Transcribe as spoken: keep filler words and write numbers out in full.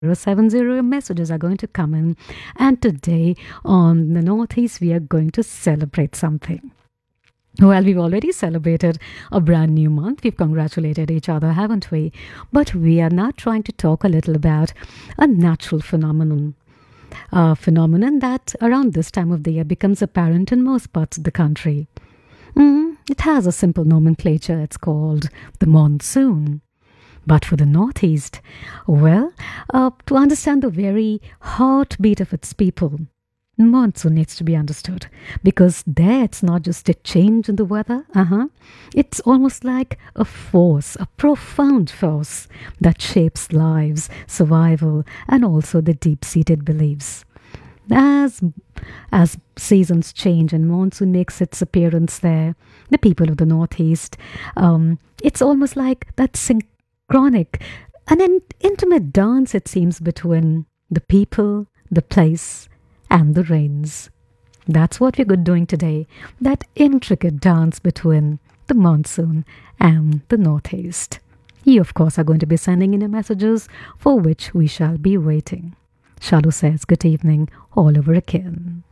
seven zero messages are going to come in, and today on the Northeast we are going to celebrate something. Well, we've already celebrated a brand new month. We've congratulated each other, haven't we? But we are now trying to talk a little about a natural phenomenon. A phenomenon that around this time of the year becomes apparent in most parts of the country. Mm, it has a simple nomenclature. It's called the monsoon. But for the Northeast, well, uh, to understand the very heartbeat of its people, monsoon needs to be understood because there it's not just a change in the weather, uh-huh. It's almost like a force, a profound force that shapes lives, survival, and also the deep-seated beliefs. As as seasons change and monsoon makes its appearance there, the people of the Northeast, um, it's almost like that synchronic, an in- intimate dance, it seems, between the people, the place, and the rains. That's what we're doing today, that intricate dance between the monsoon and the Northeast. You, of course, are going to be sending in your messages for which we shall be waiting. Shalu says good evening all over again.